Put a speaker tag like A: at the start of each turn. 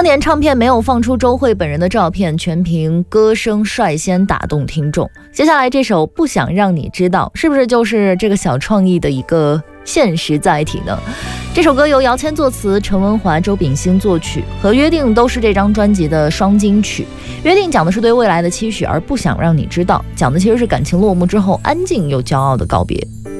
A: 当年唱片没有放出周蕙本人的照片，全凭歌声率先打动听众。接下来这首《不想让你知道》，是不是就是这个小创意的一个现实载体呢？这首歌由姚谦作词，陈文华、周秉兴作曲，和《约定》都是这张专辑的双金曲。《约定》讲的是对未来的期许，而不想让你知道讲的其实是感情落幕之后安静又骄傲的告别。